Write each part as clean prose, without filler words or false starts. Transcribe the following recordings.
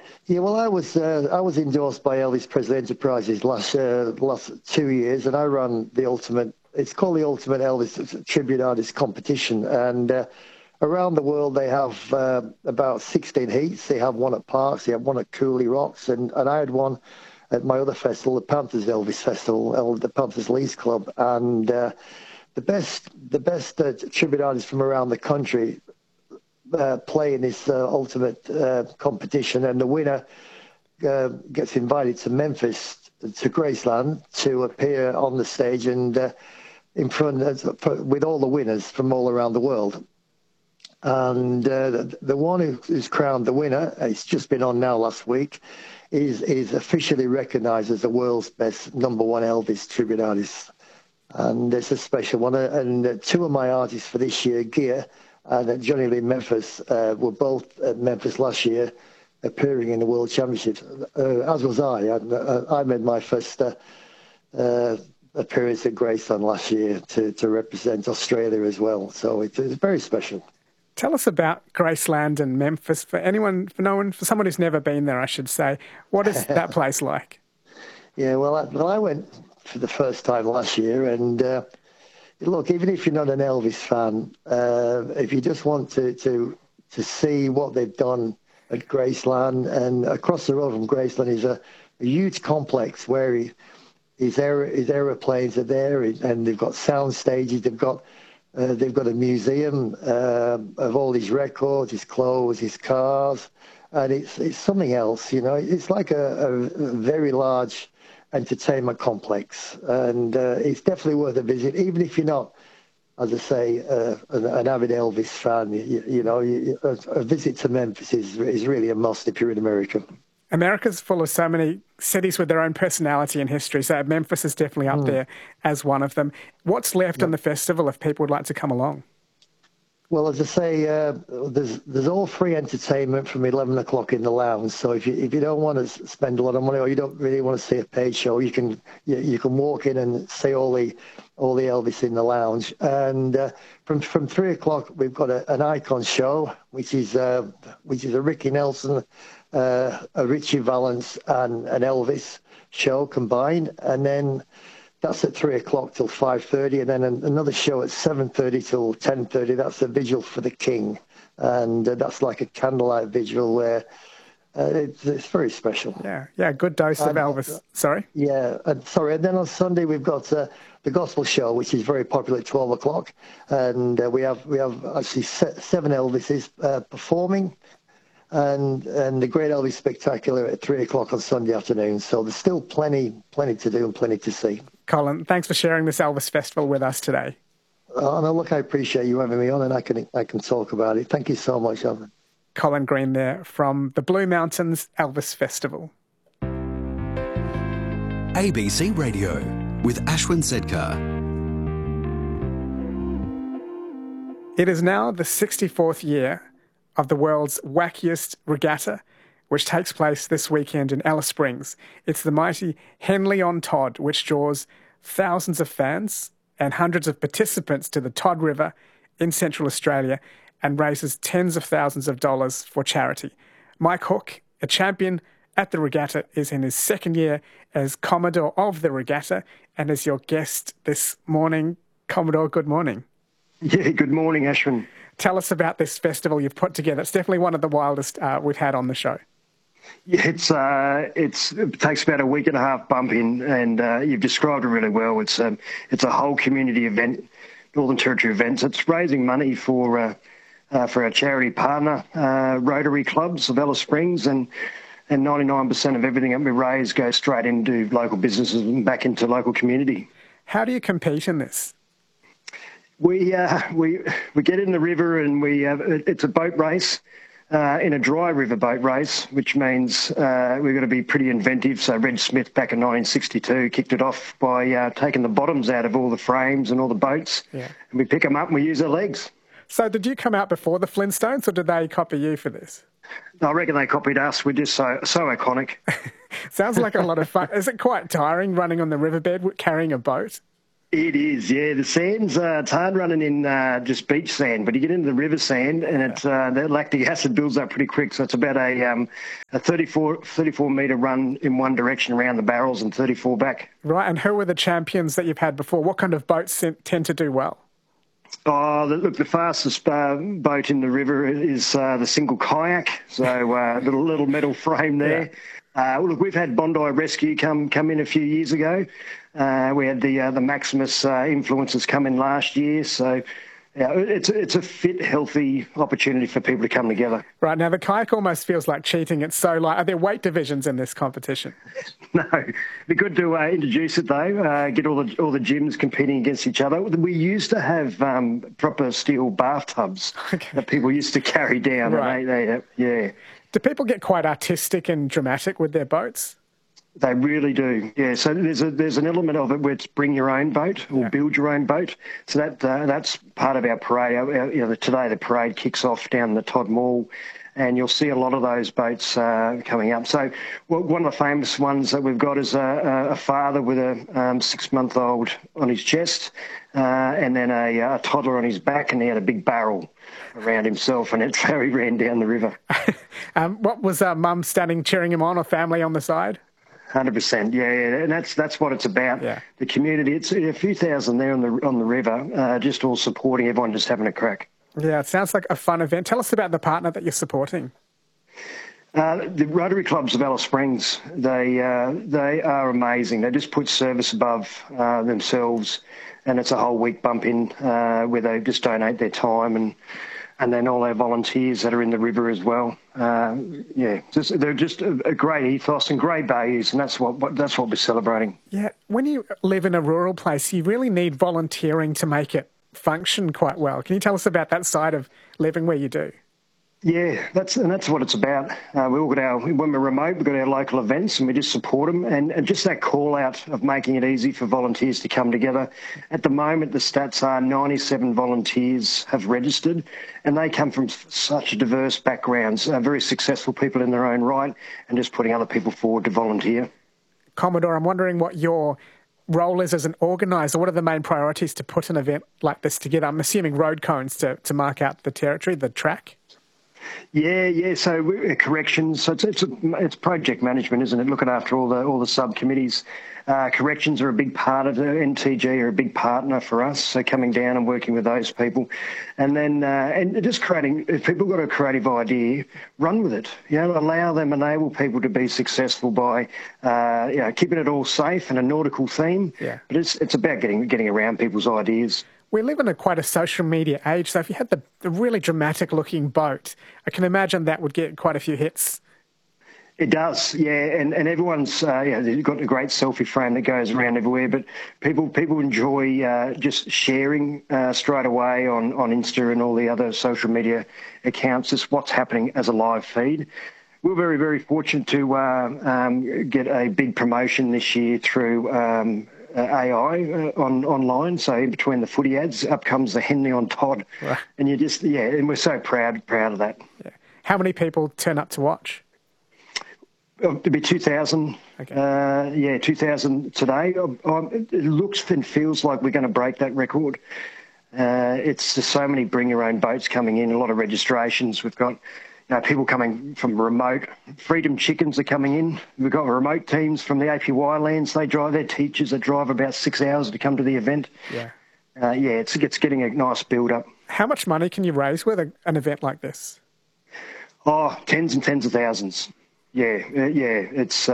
Yeah, well, I was endorsed by Elvis Presley Enterprises last 2 years, and I run the ultimate. It's called the Ultimate Elvis Tribute Artist Competition, and around the world they have about 16 heats. They have one at Parks, they have one at Cooley Rocks, and I had one at my other festival, the Panthers Elvis Festival, the Panthers Leeds Club, and the best tribute artists from around the country play in this ultimate competition, and the winner gets invited to Memphis, to Graceland, to appear on the stage and in front with all the winners from all around the world. And the one who's crowned the winner, it's just been on now last week, is officially recognised as the world's best #1 Elvis tribute artist. And it's a special one. And two of my artists for this year, Gia and Johnny Lee Memphis, were both at Memphis last year, appearing in the World Championships, as was I. I made my first appearance at Graceland last year to represent Australia as well. So it's very special. Tell us about Graceland and Memphis. For someone who's never been there, I should say. What is that place like? Yeah, well, I went for the first time last year, and look, even if you're not an Elvis fan, if you just want to see what they've done at Graceland, and across the road from Graceland is a huge complex where his aeroplanes are there, and they've got sound stages. They've got a museum of all his records, his clothes, his cars, and it's something else. You know, it's like a very large entertainment complex, and it's definitely worth a visit, even if you're not, as I say, an avid Elvis fan. A visit to Memphis is really a must if you're in America. America's full of so many cities with their own personality and history, so Memphis is definitely up there as one of them. What's left on the festival if people would like to come along? Well, as I say, there's all free entertainment from 11 o'clock in the lounge. So if you don't want to spend a lot of money, or you don't really want to see a paid show, you can walk in and see all the Elvis in the lounge. And from 3 o'clock, we've got an icon show, which is a Ricky Nelson, a Richie Valens, and an Elvis show combined, and then that's at 3 o'clock till 5:30, and then another show at 7:30 till 10:30. That's a vigil for the King, and that's like a candlelight vigil where it's very special. Yeah, good dose of Elvis. Sorry. Yeah, and then on Sunday we've got the gospel show, which is very popular at 12 o'clock, and we have actually 7 Elvises performing. And the Great Elvis Spectacular at 3 o'clock on Sunday afternoon. So there's still plenty to do and plenty to see. Colin, thanks for sharing this Elvis Festival with us today. Oh, no, look, I appreciate you having me on, and I can talk about it. Thank you so much, Alan. Colin Green there from the Blue Mountains Elvis Festival. ABC Radio with Ashwin Sedkar. It is now the 64th year of the world's wackiest regatta, which takes place this weekend in Alice Springs. It's the mighty Henley on Todd, which draws thousands of fans and hundreds of participants to the Todd River in Central Australia and raises tens of thousands of dollars for charity. Mike Hook, a champion at the regatta, is in his second year as Commodore of the regatta and is your guest this morning. Commodore, good morning. Yeah, good morning, Ashwin. Tell us about this festival you've put together. It's definitely one of the wildest we've had on the show. Yeah, it takes about a week and a half bumping, and you've described it really well. It's a whole community event, Northern Territory events. It's raising money for our charity partner, Rotary Clubs of Alice Springs, and 99% of everything that we raise goes straight into local businesses and back into local community. How do you compete in this? We get in the river, and it's a boat race, in a dry river boat race, which means we've got to be pretty inventive. So Reg Smith back in 1962 kicked it off by taking the bottoms out of all the frames and all the boats, and we pick them up and we use our legs. So did you come out before the Flintstones, or did they copy you for this? I reckon they copied us. We're just so iconic. Sounds like a lot of fun. Is it quite tiring running on the riverbed carrying a boat? It is, yeah. The sand's it's hard running in just beach sand, but you get into the river sand, and it's that lactic acid builds up pretty quick. So it's about a 34 metre run in one direction around the barrels and 34 back. Right, and who are the champions that you've had before? What kind of boats tend to do well? Oh, look, the fastest boat in the river is the single kayak, so little metal frame there. Yeah. Look, we've had Bondi Rescue come in a few years ago. We had the Maximus Influencers come in last year, so yeah, it's a fit, healthy opportunity for people to come together. Right, now the kayak almost feels like cheating. It's so light. Are there weight divisions in this competition? No, it'd be good to introduce it though. Get all the gyms competing against each other. We used to have proper steel bathtubs that people used to carry down. Right. And yeah. Do people get quite artistic and dramatic with their boats? They really do, yeah. So there's an element of it where it's bring your own boat or build your own boat. So that's part of our parade. Today the parade kicks off down the Todd Mall, and you'll see a lot of those boats coming up. So one of the famous ones that we've got is a father with a 6-month-old on his chest, and then a toddler on his back, and he had a big barrel around himself, and it's how he ran down the river. What was mum standing cheering him on, or family on the side? 100%, yeah, and that's what it's about. Yeah. The community, it's a few thousand there on the river, just all supporting everyone, just having a crack. Yeah, it sounds like a fun event. Tell us about the partner that you're supporting. The Rotary Clubs of Alice Springs, they are amazing. They just put service above themselves, and it's a whole week bump in where they just donate their time and then all our volunteers that are in the river as well. They're just a great ethos and great values, and that's what we're celebrating. Yeah, when you live in a rural place, you really need volunteering to make it function quite well. Can you tell us about that side of living where you do? Yeah, that's what it's about. When we're remote, we've got our local events and we just support them, and just that call out of making it easy for volunteers to come together. At the moment, the stats are 97 volunteers have registered, and they come from such diverse backgrounds, very successful people in their own right, and just putting other people forward to volunteer. Commodore, I'm wondering what your role is as an organiser. What are the main priorities to put an event like this together? I'm assuming road cones to mark out the territory, the track. Yeah. So corrections. So it's project management, isn't it? Looking after all the subcommittees. Corrections are a big part of it. NTG are a big partner for us. So coming down and working with those people, and then and just creating. If people got a creative idea, run with it. Enable people to be successful by keeping it all safe and a nautical theme. Yeah. But it's about getting around people's ideas. We live in quite a social media age, so if you had the really dramatic-looking boat, I can imagine that would get quite a few hits. It does, yeah, and everyone's they've got a great selfie frame that goes around everywhere, but people enjoy just sharing straight away on Insta and all the other social media accounts, just what's happening as a live feed. We're very, very fortunate to get a big promotion this year through AI online. So in between the footy ads, up comes the Henley on Todd. Right. And and we're so proud of that. Yeah. How many people turn up to watch? It'll be 2,000. Okay. 2,000 today. It looks and feels like we're going to break that record. It's just so many bring your own boats coming in, a lot of registrations. We've got people coming from remote. Freedom Chickens are coming in. We've got remote teams from the APY lands. They drive their teachers that drive about 6 hours to come to the event. Yeah. It's getting a nice build-up. How much money can you raise with an event like this? Oh, tens and tens of thousands. Yeah. It's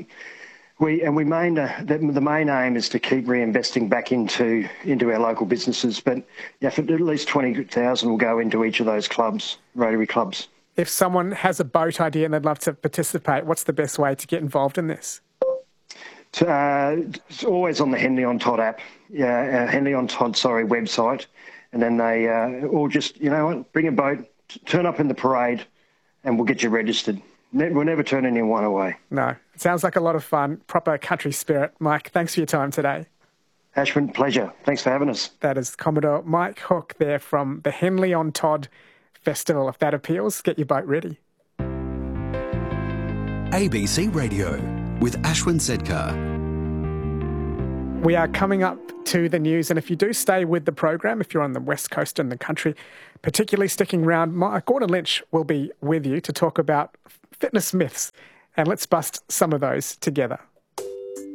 the main aim is to keep reinvesting back into our local businesses. But for at least 20,000 will go into each of those clubs, Rotary clubs. If someone has a boat idea and they'd love to participate, what's the best way to get involved in this? It's always on the Henley on Todd app. Yeah, Henley on Todd, website. And then they or just, bring a boat, turn up in the parade, and we'll get you registered. We'll never turn anyone away. No. It sounds like a lot of fun, proper country spirit. Mike, thanks for your time today. Ashwin, pleasure. Thanks for having us. That is Commodore Mike Hook there from the Henley on Todd Festival. If that appeals, get your boat ready. ABC Radio with Ashwin Sedkar. We are coming up to the news, and if you do stay with the program, if you're on the west coast in the country, particularly sticking around, Gordon Lynch will be with you to talk about fitness myths, and let's bust some of those together.